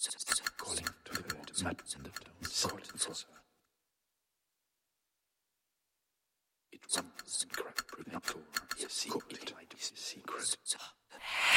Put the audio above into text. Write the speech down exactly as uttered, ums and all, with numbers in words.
calling to the madman calling for it was secret, not secret, secret.